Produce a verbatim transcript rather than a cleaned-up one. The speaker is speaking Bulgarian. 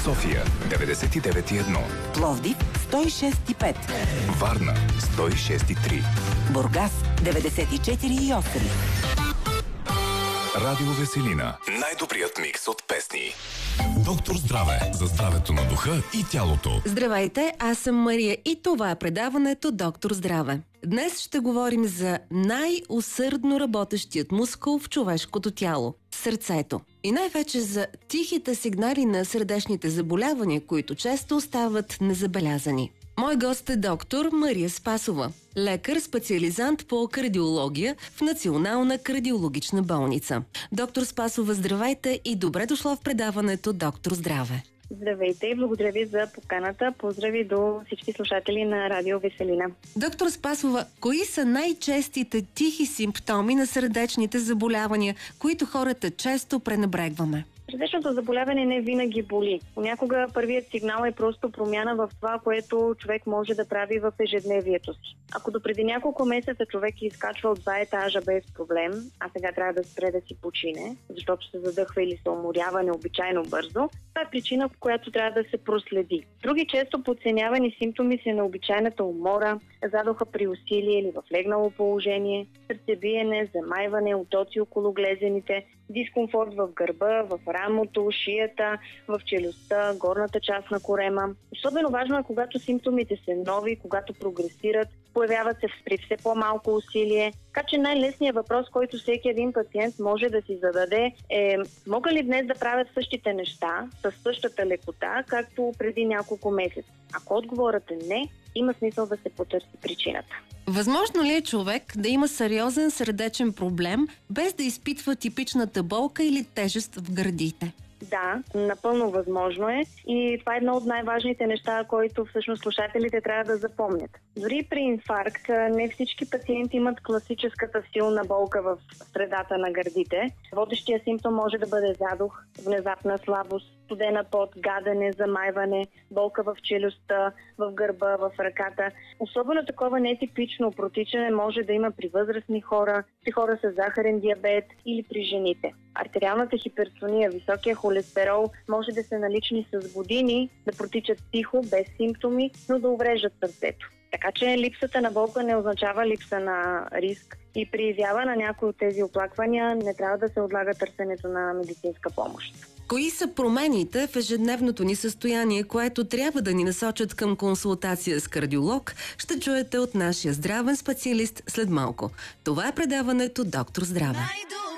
София деветдесет и девет и едно, Пловдив сто и шест и пет, Варна сто и шест и три, Бургас деветдесет и четири и осем. Радио Веселина. Най-добрият микс от песни. Доктор Здраве. За здравето на духа и тялото. Здравейте, аз съм Мария и това е предаването Доктор Здраве. Днес ще говорим за най-усърдно работещият мускул в човешкото тяло – сърцето. И най-вече за тихите сигнали на сърдечните заболявания, които често остават незабелязани. Мой гост е доктор Мария Спасова, лекар, специализант по кардиология в Национална кардиологична болница. Доктор Спасова, здравейте и добре дошла в предаването Доктор Здраве. Здравейте и благодаря ви за поканата. Поздрави до всички слушатели на Радио Веселина. Доктор Спасова, кои са най-честите тихи симптоми на сърдечните заболявания, които хората често пренебрегваме? Сърдечното заболяване не винаги боли. Понякога първият сигнал е просто промяна в това, което човек може да прави в ежедневието си. Ако допреди няколко месеца човек е изкачвал два етажа без проблем, а сега трябва да спре да си почине, защото се задъхва или се уморява необичайно бързо, това е причина, в която трябва да се проследи. Други често подценявани симптоми са необичайната умора, задуха при усилие или в легнало положение, сърцебиене, замайване, отоци около глезените, дискомфорт в гърба, в рамото, шията, в челюстта, горната част на корема. Особено важно е, когато симптомите са нови, когато прогресират, появяват се при все по-малко усилие. Така че най-лесният въпрос, който всеки един пациент може да си зададе е: мога ли днес да правят същите неща с същата лекота, както преди няколко месеца? Ако отговорът е не, има смисъл да се потърси причината. Възможно ли е човек да има сериозен сърдечен проблем, без да изпитва типичната болка или тежест в гърдите? Да, напълно възможно е и това е едно от най-важните неща, които всъщност слушателите трябва да запомнят. Дори при инфаркт не всички пациенти имат класическата силна болка в средата на гърдите. Водещия симптом може да бъде задух, внезапна слабост, студена пот, гадене, замайване, болка в челюстта, в гърба, в ръката. Особено такова нетипично протичане може да има при възрастни хора, при хора с захарен диабет или при жените. Артериалната хипертония, високия холестерол може да са налични с години, да протичат тихо, без симптоми, но да увреждат сърцето. Така че липсата на болка не означава липса на риск и при изява на някои от тези оплаквания не трябва да се отлага търсенето на медицинска помощ. Кои са промените в ежедневното ни състояние, което трябва да ни насочат към консултация с кардиолог, ще чуете от нашия здравен специалист след малко. Това е предаването Доктор Здраве.